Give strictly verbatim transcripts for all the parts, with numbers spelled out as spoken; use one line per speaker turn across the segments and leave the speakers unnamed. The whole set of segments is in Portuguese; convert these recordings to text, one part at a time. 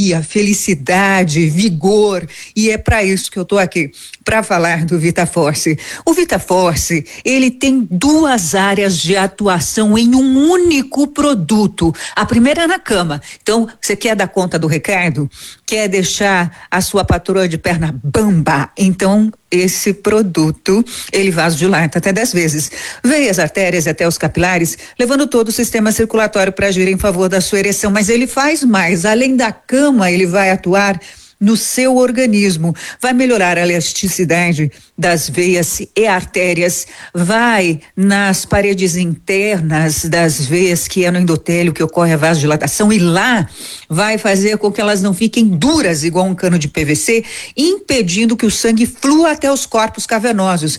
felicidade, vigor, e é para isso que eu tô aqui, para falar do VitaForce. O VitaForce, ele tem duas áreas de atuação em um único produto. A primeira é na cama. Então, você quer dar conta do recado? Quer deixar a sua patroa de perna bamba? Então, esse produto, ele vasodilata até dez vezes. Veias, artérias até os capilares, levando todo o sistema circulatório para agir em favor da sua ereção. Mas ele faz mais. Além da cama, ele vai atuar no seu organismo, vai melhorar a elasticidade das veias e artérias, vai nas paredes internas das veias, que é no endotélio que ocorre a vasodilatação, e lá vai fazer com que elas não fiquem duras igual um cano de P V C, impedindo que o sangue flua até os corpos cavernosos.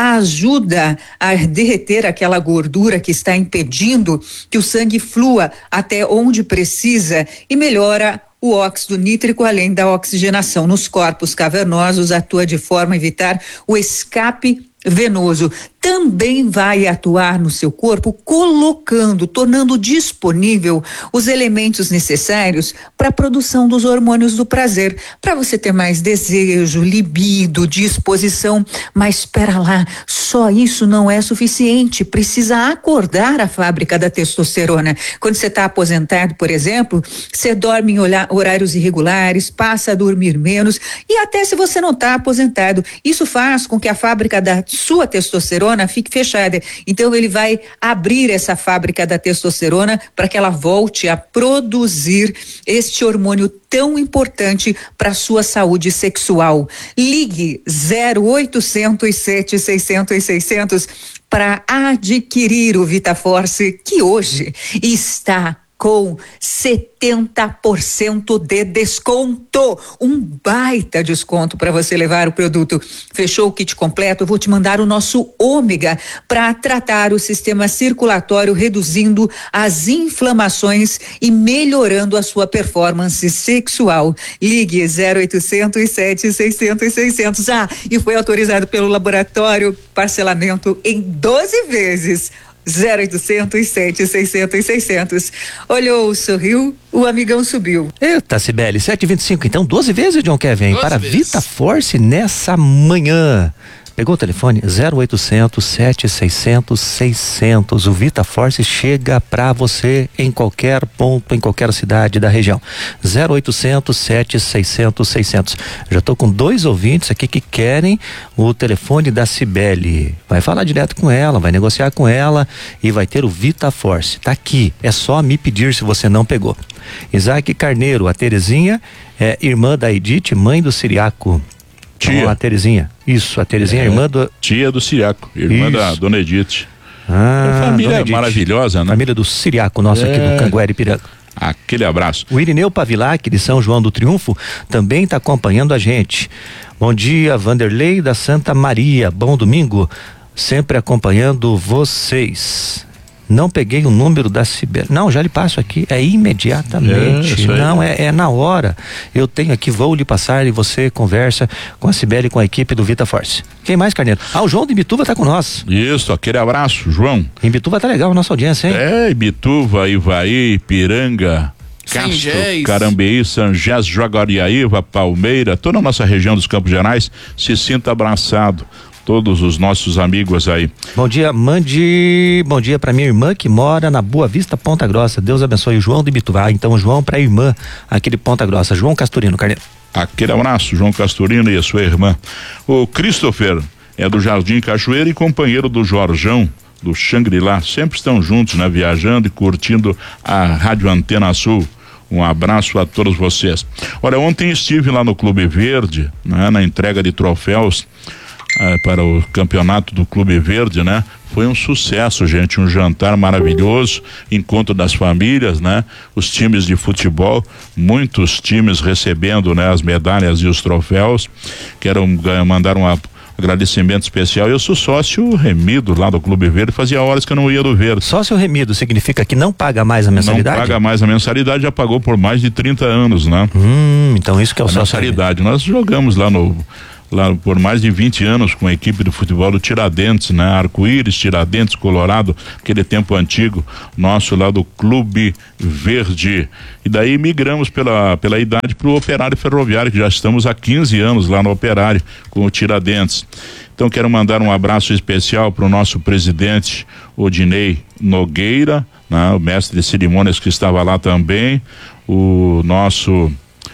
Ajuda a derreter aquela gordura que está impedindo que o sangue flua até onde precisa e melhora o óxido nítrico, além da oxigenação nos corpos cavernosos, atua de forma a evitar o escape venoso. Também vai atuar no seu corpo, colocando, tornando disponível os elementos necessários para a produção dos hormônios do prazer, para você ter mais desejo, libido, disposição. Mas espera lá, só isso não é suficiente, precisa acordar a fábrica da testosterona. Quando você está aposentado, por exemplo, você dorme em horários irregulares, passa a dormir menos, e até se você não está aposentado, isso faz com que a fábrica da sua testosterona fique fechada. Então ele vai abrir essa fábrica da testosterona para que ela volte a produzir este hormônio tão importante para a sua saúde sexual. Ligue zero oitocentos, sete seiscentos, seiscentos para adquirir o VitaForce, que hoje está com setenta por cento de desconto, um baita desconto para você levar o produto. Fechou o kit completo? Eu vou te mandar o nosso ômega para tratar o sistema circulatório, reduzindo as inflamações e melhorando a sua performance sexual. Ligue zero oitocentos, sete seiscentos, seiscentos. Ah, e foi autorizado pelo laboratório, parcelamento em doze vezes. zero oitocentos, sete seiscentos, seiscentos. Olhou, sorriu, o amigão subiu.
Eita, Cibele, sete e vinte e cinco, então doze vezes, John Kevin, para
vezes.
VitaForce nessa manhã. Pegou o telefone? zero oitocentos, sete seiscentos, seiscentos. O VitaForce chega para você em qualquer ponto, em qualquer cidade da região. zero oitocentos, sete seiscentos, seiscentos. Já estou com dois ouvintes aqui que querem o telefone da Cibele. Vai falar direto com ela, vai negociar com ela e vai ter o VitaForce. Tá aqui, é só me pedir se você não pegou. Isaac Carneiro, a Terezinha é irmã da Edith, mãe do Siriaco.
Tia.
A Terezinha, isso, a Terezinha é, irmã do...
Tia do Siriaco, irmã
Isso.
da Dona Edith.
Ah,
é família
Dona Edith.
maravilhosa, né?
Família do Siriaco, nosso
É.
aqui do Canguera Ipiranga.
Aquele abraço.
O Irineu Pavilac, de São João do Triunfo, também está acompanhando a gente. Bom dia, Vanderlei da Santa Maria, bom domingo, sempre acompanhando vocês. Não peguei o número da Cibele. Não, já lhe passo aqui. É imediatamente.
É,
não, é, é na hora. Eu tenho aqui, vou lhe passar e você conversa com a Cibele e com a equipe do VitaForce. Quem mais, Carneiro? Ah, o João de Ibituva tá com nós.
Isso, aquele abraço, João.
Em Ibituva tá legal a nossa audiência, hein?
É, Ibituva, Ivaí, Ipiranga, Castro,
Sangés.
Carambeí, Sangés, Jaguariaíva, Palmeira, toda a nossa região dos Campos Gerais, se sinta abraçado. Todos os nossos amigos aí.
Bom dia, mande bom dia pra minha irmã que mora na Boa Vista, Ponta Grossa. Deus abençoe o João de Ibituva. Ah, então João pra irmã aqui de Ponta Grossa. João Castorino, Carneiro.
Aquele abraço, João Castorino e a sua irmã. O Christopher é do Jardim Cachoeira e companheiro do Jorjão, do Xangri-Lá. Sempre estão juntos, né? Viajando e curtindo a Rádio Antena Sul. Um abraço a todos vocês. Olha, ontem estive lá no Clube Verde, né? Na entrega de troféus Ah, para o campeonato do Clube Verde, né? Foi um sucesso, gente, um jantar maravilhoso, encontro das famílias, né? Os times de futebol, muitos times recebendo, né? As medalhas e os troféus. Quero mandar um agradecimento especial. Eu sou sócio remido lá do Clube Verde, fazia horas que eu não ia do Verde.
Sócio remido significa que não paga mais a mensalidade?
Não paga mais a mensalidade, já pagou por mais de trinta anos, né?
Hum, então isso que é o
a
sócio
mensalidade. Nós jogamos lá no lá por mais de vinte anos com a equipe do futebol do Tiradentes, né? Arco-Íris, Tiradentes, Colorado, aquele tempo antigo, nosso lá do Clube Verde. E daí migramos pela, pela idade para o Operário Ferroviário, que já estamos há quinze anos lá no Operário com o Tiradentes. Então quero mandar um abraço especial para o nosso presidente Odinei Nogueira, né? O mestre de cerimônias que estava lá também, o nosso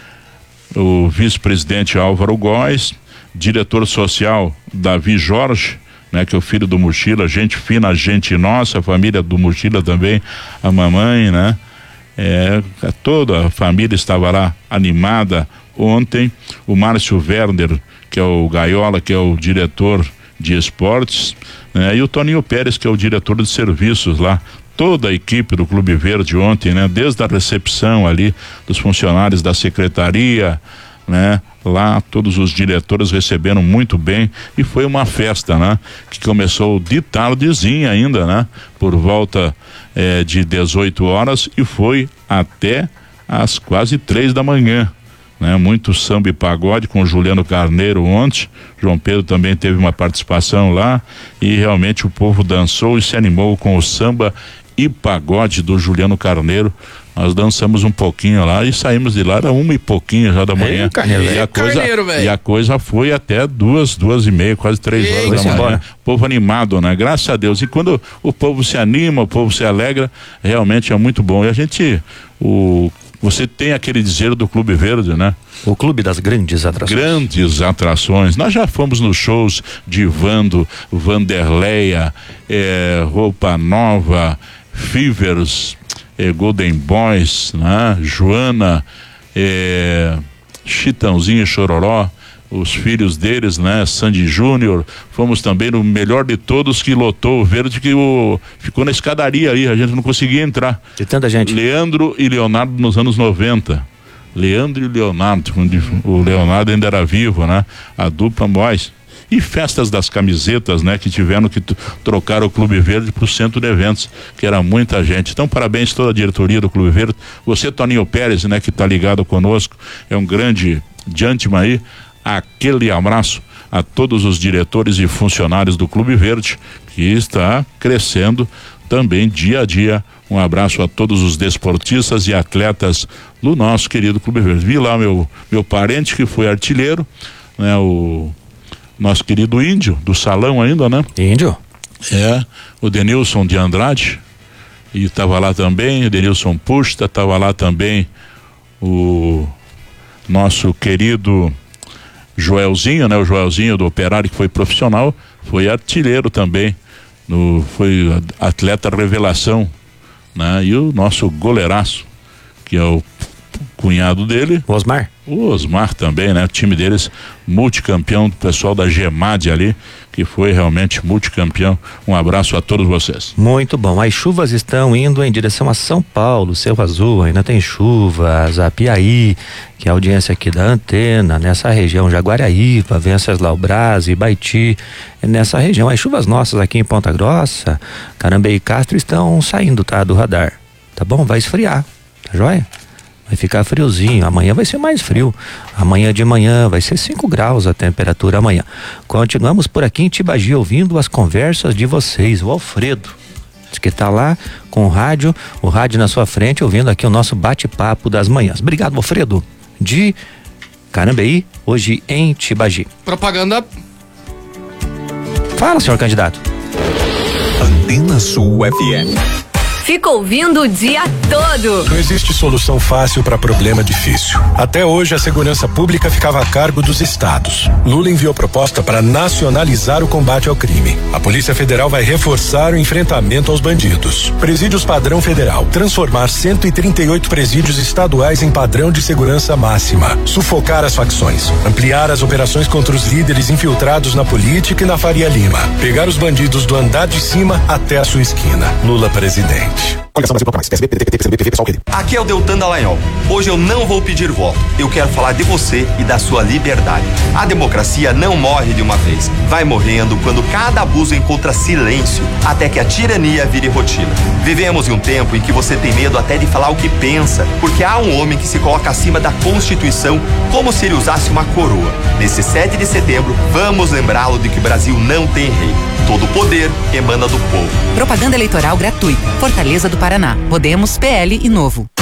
o vice-presidente Álvaro Góes, diretor social Davi Jorge, né, que é o filho do Mochila, gente fina, gente nossa, a família do Mochila também, a mamãe, né? É, toda a família estava lá animada ontem. O Márcio Werner, que é o Gaiola, que é o diretor de esportes, né? E o Toninho Pérez, que é o diretor de serviços lá. Toda a equipe do Clube Verde ontem, né? Desde a recepção ali dos funcionários da secretaria, né? Lá todos os diretores receberam muito bem e foi uma festa, né? Que começou de tardezinha ainda, né? Por volta eh, de dezoito horas e foi até às quase três da manhã, né? Muito samba e pagode com o Juliano Carneiro ontem. João Pedro também teve uma participação lá e realmente o povo dançou e se animou com o samba e pagode do Juliano Carneiro. Nós dançamos um pouquinho lá e saímos de lá, era uma e pouquinho já da manhã. Ei, Carneiro, e, a coisa, Carneiro, e a coisa foi até duas, duas e meia, quase três Ei, horas da manhã. Embora. Povo animado, né? Graças a Deus. E quando o povo se anima, o povo se alegra, realmente é muito bom. E a gente, o você tem aquele dizer do Clube Verde, né?
O clube das grandes atrações.
Grandes atrações. Nós já fomos nos shows de Vando, Vanderleia, eh, Roupa Nova, Fivers, eh, Golden Boys, né? Joana, eh, Chitãozinho e Chororó, os filhos deles, né? Sandy Júnior. Fomos também no melhor de todos, que lotou o Verde, que o, ficou na escadaria aí, a gente não conseguia entrar.
De tanta gente.
Leandro e Leonardo nos anos noventa. Leandro e Leonardo, quando o Leonardo ainda era vivo, né? A dupla Boys. E festas das camisetas, né? Que tiveram que trocar o Clube Verde pro centro de eventos, que era muita gente. Então, parabéns a toda a diretoria do Clube Verde. Você, Toninho Pérez, né? Que tá ligado conosco, é um grande diante aí. Aquele abraço a todos os diretores e funcionários do Clube Verde, que está crescendo também dia a dia. Um abraço a todos os desportistas e atletas do nosso querido Clube Verde. Vi lá meu, meu parente que foi artilheiro, né? O nosso querido Índio, do salão ainda, né?
Índio?
É, o Denilson de Andrade, e estava lá também, o Denilson Pusta, estava lá também o nosso querido Joelzinho, né? O Joelzinho do Operário, que foi profissional, foi artilheiro também, no, foi atleta revelação, né? E o nosso goleiraço, que é o cunhado dele,
o Osmar.
O Osmar também, né? O time deles, multicampeão, do pessoal da Gemad ali, que foi realmente multicampeão. Um abraço a todos vocês.
Muito bom. As chuvas estão indo em direção a São Paulo, Cerro Azul, ainda tem chuvas, a Piaí, que é a audiência aqui da Antena, nessa região, Jaguariaíva, Venceslau Braz e Baiti, nessa região. As chuvas nossas aqui em Ponta Grossa, Carambeí e Castro estão saindo, tá? Do radar. Tá bom? Vai esfriar, tá joia? Vai ficar friozinho, amanhã vai ser mais frio, amanhã de manhã vai ser cinco graus a temperatura amanhã. Continuamos por aqui em Tibagi ouvindo as conversas de vocês. O Alfredo diz que tá lá com o rádio, o rádio na sua frente, ouvindo aqui o nosso bate-papo das manhãs. Obrigado, Alfredo, de Carambeí, hoje em Tibagi.
Propaganda.
Fala, senhor candidato.
Antena Sul F M.
Fica ouvindo o dia todo.
Não existe solução fácil para problema difícil. Até hoje, a segurança pública ficava a cargo dos estados. Lula enviou proposta para nacionalizar o combate ao crime. A Polícia Federal vai reforçar o enfrentamento aos bandidos. Presídios padrão federal. Transformar cento e trinta e oito presídios estaduais em padrão de segurança máxima. Sufocar as facções. Ampliar as operações contra os líderes infiltrados na política e na Faria Lima. Pegar os bandidos do andar de cima até a sua esquina. Lula presidente.
Coligação Brasil Mais, P S B, P D T, P C B, P V, Pessoal, P D.
Aqui é o Deltan Dallagnol. Hoje eu não vou pedir voto. Eu quero falar de você e da sua liberdade. A democracia não morre de uma vez. Vai morrendo quando cada abuso encontra silêncio, até que a tirania vire rotina. Vivemos em um tempo em que você tem medo até de falar o que pensa, porque há um homem que se coloca acima da Constituição como se ele usasse uma coroa. Nesse sete de setembro, vamos lembrá-lo de que o Brasil não tem rei. Todo o poder emana do povo.
Propaganda eleitoral gratuita. Fortaleza do Paraná. Podemos, P L e Novo.